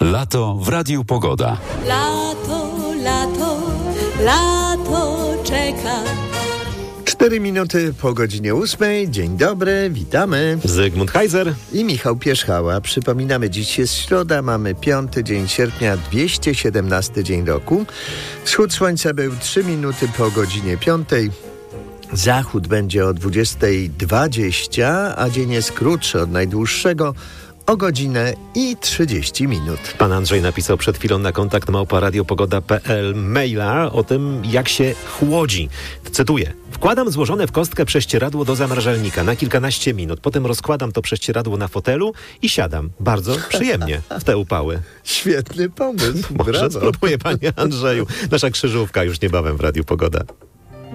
Lato w Radiu Pogoda. Lato, lato, lato czeka. 4 minuty po godzinie 8. Dzień dobry, witamy. Zygmunt Heiser I Michał Pierzchała. Przypominamy, dziś jest środa, mamy 5 dzień sierpnia, 217 dzień roku. Wschód słońca był 3 minuty po godzinie 5. Zachód będzie o 20:20, a dzień jest krótszy od najdłuższego o godzinę i 30 minut. Pan Andrzej napisał przed chwilą na kontakt @radiopogoda.pl maila o tym, jak się chłodzi. Cytuję. Wkładam złożone w kostkę prześcieradło do zamrażalnika na kilkanaście minut. Potem rozkładam to prześcieradło na fotelu i siadam. Bardzo przyjemnie w te upały. Świetny pomysł. Może Brawo. spróbuję, panie Andrzeju. Nasza krzyżówka już niebawem w Radiu Pogoda.